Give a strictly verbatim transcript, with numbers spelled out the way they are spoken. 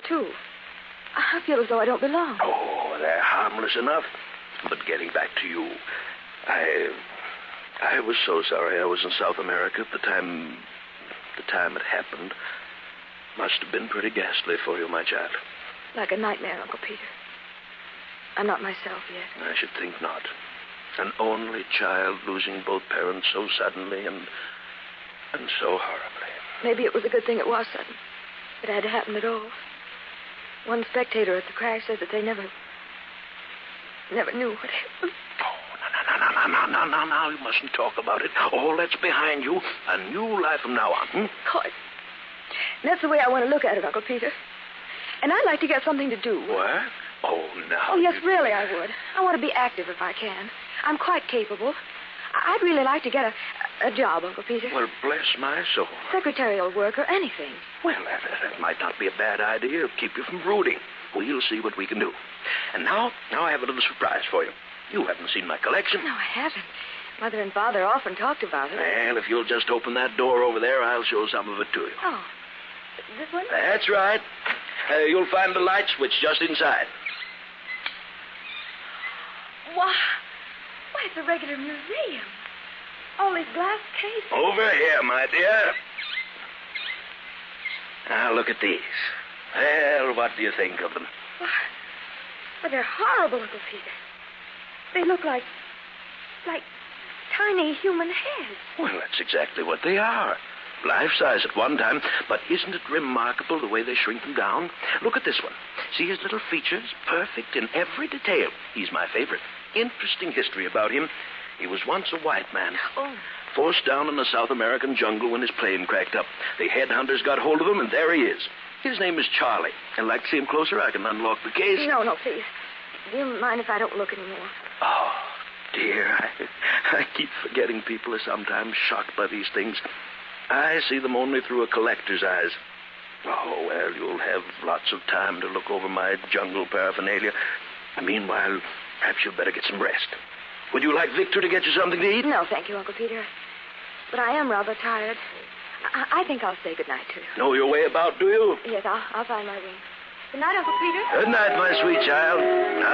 too. I feel as though I don't belong. Oh, they're harmless enough. But getting back to you, I... I was so sorry I was in South America at the time... the time it happened. Must have been pretty ghastly for you, my child. Like a nightmare, Uncle Peter. I'm not myself yet. I should think not. An only child losing both parents so suddenly and... and so horribly. Maybe it was a good thing it was sudden. It had to happen at all. One spectator at the crash said that they never... never knew what happened. Oh, no, no, no, no, no, no, no, no. You mustn't talk about it. All that's behind you. A new life from now on, hmm? Of course. That's the way I want to look at it, Uncle Peter. And I'd like to get something to do. What? Oh, no. Oh, yes, you... really, I would. I want to be active if I can. I'm quite capable. I- I'd really like to get a, a job, Uncle Peter. Well, bless my soul. Secretarial work or anything. Well, that, that might not be a bad idea. It'll keep you from brooding. We'll see what we can do. And now, now I have a little surprise for you. You haven't seen my collection. No, I haven't. Mother and Father often talked about it. Well, if you'll just open that door over there, I'll show some of it to you. Oh, this one? That's right. Uh, you'll find the light switch just inside. Why, why, it's a regular museum. All these glass cases. Over here, my dear. Now, look at these. Well, what do you think of them? Why, why, they're horrible, Uncle Peter. They look like, like tiny human heads. Well, that's exactly what they are. Life-size at one time, but isn't it remarkable the way they shrink them down? Look at this one. See his little features? Perfect in every detail. He's my favorite. Interesting history about him. He was once a white man. Oh. Forced down in the South American jungle when his plane cracked up. The headhunters got hold of him, and there he is. His name is Charlie. I'd like to see him closer. I can unlock the case. No, no, please. Do you mind if I don't look anymore? Oh, dear. I, I keep forgetting people are sometimes shocked by these things. I see them only through a collector's eyes. Oh, well, you'll have lots of time to look over my jungle paraphernalia. Meanwhile, perhaps you'd better get some rest. Would you like Victor to get you something to eat? No, thank you, Uncle Peter. But I am rather tired. I, I think I'll say good night to you. Know your way about, do you? Yes, I'll, I'll find my way. Good night, Uncle Peter. Good night, my sweet child. Now,